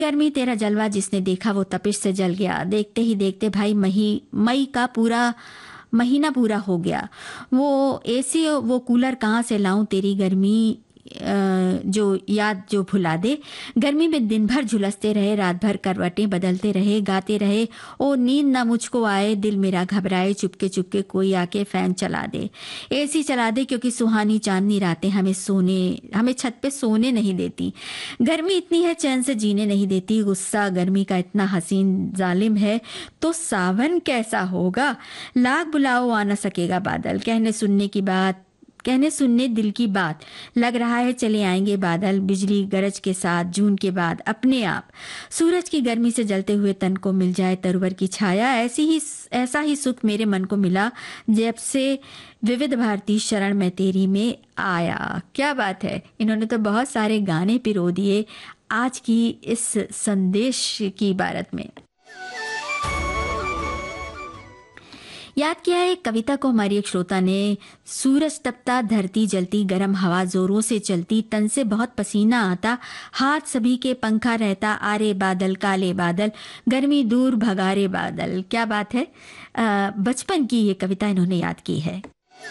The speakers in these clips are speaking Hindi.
गर्मी तेरा जलवा जिसने देखा वो तपिश से जल गया। देखते ही देखते भाई मई का पूरा महीना पूरा हो गया। वो एसी वो कूलर कहाँ से लाऊं, तेरी गर्मी जो याद जो भुला दे। गर्मी में दिन भर झुलसते रहे, रात भर करवटें बदलते रहे, गाते रहे, ओ नींद ना मुझको आए, दिल मेरा घबराए, चुपके चुपके कोई आके फैन चला दे, एसी चला दे, क्योंकि सुहानी चांदनी रातें हमें छत पे सोने नहीं देती। गर्मी इतनी है चैन से जीने नहीं देती। गुस्सा गर्मी का इतना हसीन जालिम है, तो सावन कैसा होगा। लाख बुलाओ आ न सकेगा बादल, कहने सुनने दिल की बात। लग रहा है चले आएंगे बादल, बिजली गरज के साथ, जून के बाद अपने आप। सूरज की गर्मी से जलते हुए तन को मिल जाए तरवर की छाया। ऐसा ही सुख मेरे मन को मिला जब से विविध भारती शरण में तेरी में आया। क्या बात है, इन्होंने तो बहुत सारे गाने पिरो दिए आज की इस संदेश की इबारत में। याद किया है एक कविता को हमारी एक श्रोता ने। सूरज तपता, धरती जलती, गर्म हवा जोरों से चलती, तन से बहुत पसीना आता, हाथ सभी के पंखा रहता, आरे बादल काले बादल, गर्मी दूर भगारे बादल। क्या बात है, बचपन की ये कविता इन्होंने याद की है।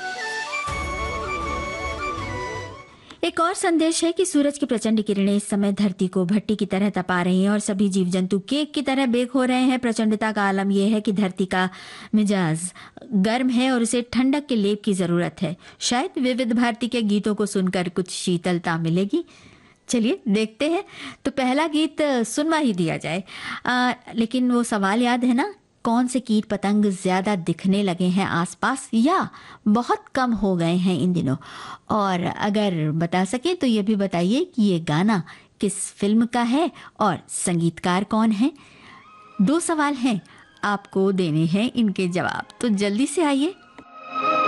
एक और संदेश है कि सूरज की प्रचंड किरणें इस समय धरती को भट्टी की तरह तपा रही हैं और सभी जीव जंतु केक की तरह बेक हो रहे हैं। प्रचंडता का आलम यह है कि धरती का मिजाज गर्म है और उसे ठंडक के लेप की जरूरत है। शायद विविध भारती के गीतों को सुनकर कुछ शीतलता मिलेगी। चलिए देखते हैं, तो पहला गीत सुनवा ही दिया जाए। लेकिन वो सवाल याद है ना, कौन से कीट पतंग ज्यादा दिखने लगे हैं आसपास या बहुत कम हो गए हैं इन दिनों। और अगर बता सके तो ये भी बताइए कि ये गाना किस फिल्म का है और संगीतकार कौन है। 2 सवाल हैं, आपको देने हैं इनके जवाब, तो जल्दी से आइए।